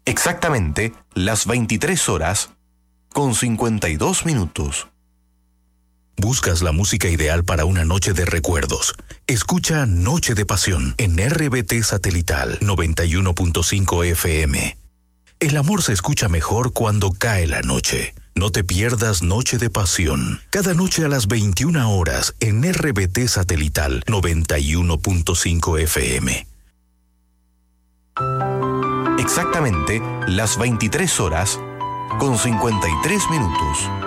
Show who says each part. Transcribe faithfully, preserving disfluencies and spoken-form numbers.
Speaker 1: Exactamente las veintitrés horas con cincuenta y dos minutos.
Speaker 2: ¿Buscas la música ideal para una noche de recuerdos? Escucha Noche de Pasión en R B T Satelital noventa y uno punto cinco F M. El amor se escucha mejor cuando cae la noche. No te pierdas Noche de Pasión. Cada noche a las veintiuna horas en R B T Satelital noventa y uno punto cinco F M.
Speaker 1: Exactamente las veintitrés horas con cincuenta y tres minutos.